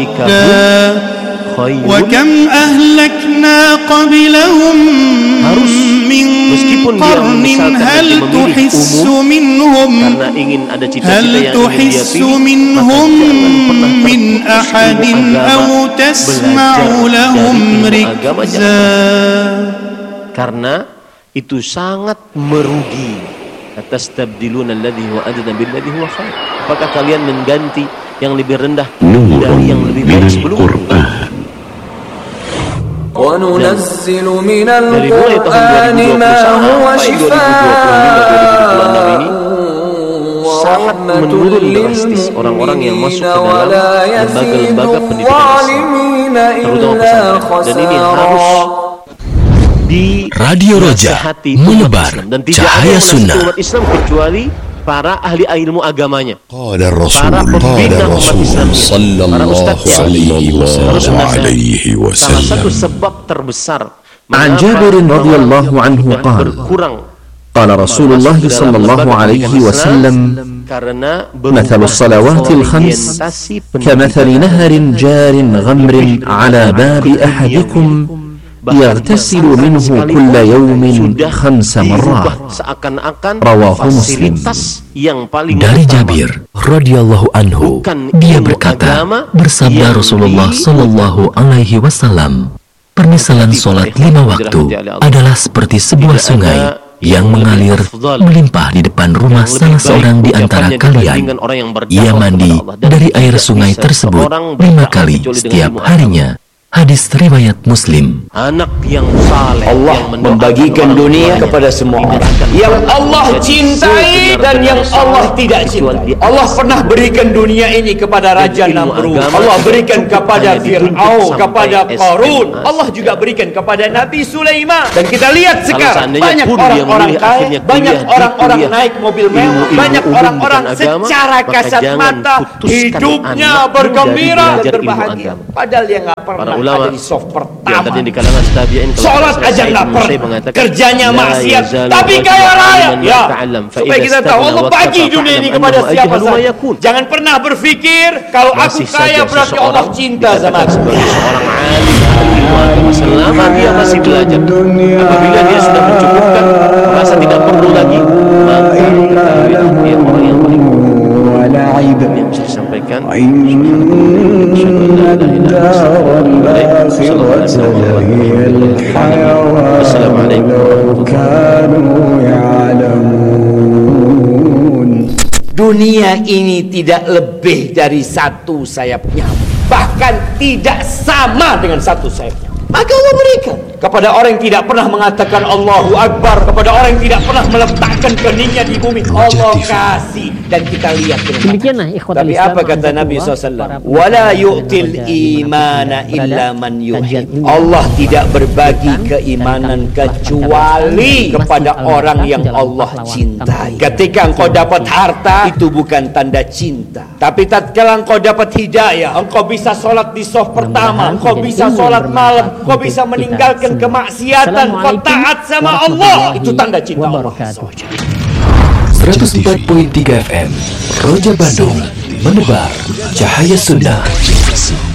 ulaika khairun. Wa kam ahlakna qablahum min qarnin hal tuhissu minhum karena ingin ada cita-cita yang ingin dia pilih, min ahadin aw tasma'u lahum rikza, karena itu sangat merugi. Atastabdiluna alladhi huwa adna billadhi huwa khair. Apakah kalian mengganti yang lebih rendah dari yang lebih baik sebelumnya? وَنُنَزِّلُ مِنَ الْقُرْآنِ مَا هُوَ شِفَاءٌ sangat menurun drastis orang-orang yang masuk ke dalam lembaga-lembaga pendidikan Islam, terutama pesantren. Dan ini harus di Radio Roja menebar cahaya sunnah. Umat Islam kecuali para ahli ilmu agamanya, Qala Rasul, para pembina umat Islam, para ustadznya. Salah satu sebab terbesar عن جابر رضي الله عنه قال قال رسول الله صلى الله عليه وسلم مثل الصلوات الخمس كمثل نهر جار غمر على باب أحدكم يغتسل منه كل يوم 5 مرات رواه مسلم. Dari Jabir radhiyallahu anhu, dia berkata, bersabda Rasulullah sallallahu alaihi wasallam, permisalan solat 5 waktu adalah seperti sebuah sungai yang mengalir melimpah di depan rumah salah seorang di antara kalian. Ia mandi dari air sungai tersebut 5 kali setiap harinya. Hadis riwayat Muslim. Anak yang saleh, Allah membagikan dunia kepada semua orang. Yang Allah cintai dan yang Allah tidak cintai. Allah pernah berikan dunia ini kepada Raja Namrud. Allah berikan kepada Fir'aun, kepada Qarun. Allah juga berikan kepada Nabi Sulaiman. Dan kita lihat sekarang banyak orang-orang kaya, banyak orang-orang naik mobil mewah, banyak orang-orang secara kasat mata hidupnya bergembira dan berbahagia. Padahal dia nggak pernah ada di soft pertama. Sholat aja nggak pernah, kerjanya maksiat, tapi kaya raya. Ya, supaya kita tahu Allah bagi dunia ini kepada siapa saja. Jangan pernah berpikir kalau aku kaya berarti Allah cinta sama aku. Seorang alim selama dia masih belajar, apabila dia sudah mencukupkan, merasa tidak perlu lagi, maka dia orang yang paling yang bisa disampaikan. Dunia ini tidak lebih dari satu sayap nyamuk, bahkan tidak sama dengan satu sayap nyamuk. Maka Allah berikan kepada orang yang tidak pernah mengatakan Allahu Akbar, kepada orang yang tidak pernah meletakkan keningnya di bumi. Allah kasih, dan kita lihat dengan tapi apa kata Nabi SAW? Wala yu'til imana illa man yuhib. Allah tidak berbagi keimanan kecuali kepada orang yang Allah cintai. Ketika engkau dapat harta, itu bukan tanda cinta. Tapi tatkala engkau dapat hidayah, engkau bisa sholat di soft pertama, engkau bisa sholat malam, kau bisa meninggalkan kemaksiatan, kau taat sama Allah, itu tanda cinta Allah. 104.3 FM Roja Bandung menebar cahaya sunnah.